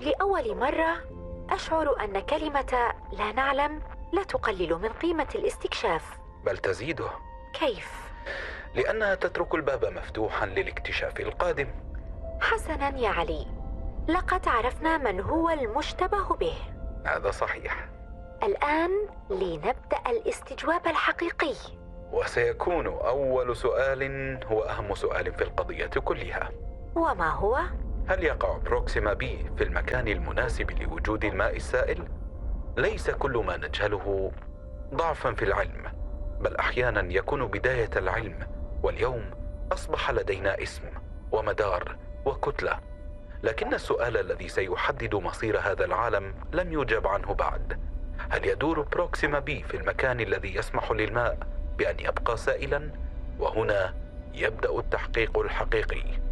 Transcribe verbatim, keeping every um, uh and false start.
لأول مرة أشعر أن كلمة لا نعلم لا تقلل من قيمة الاستكشاف، بل تزيده. كيف؟ لأنها تترك الباب مفتوحا للاكتشاف القادم. حسناً يا علي، لقد عرفنا من هو المشتبه به. هذا صحيح. الآن لنبدأ الاستجواب الحقيقي، وسيكون أول سؤال هو أهم سؤال في القضية كلها. وما هو؟ هل يقع بروكسيما بي في المكان المناسب لوجود الماء السائل؟ ليس كل ما نجهله ضعفا في العلم، بل أحيانا يكون بداية العلم، واليوم أصبح لدينا اسم ومدار وكتلة. لكن السؤال الذي سيحدد مصير هذا العالم لم يجب عنه بعد. هل يدور بروكسيما بي في المكان الذي يسمح للماء بأن يبقى سائلا؟ وهنا يبدأ التحقيق الحقيقي.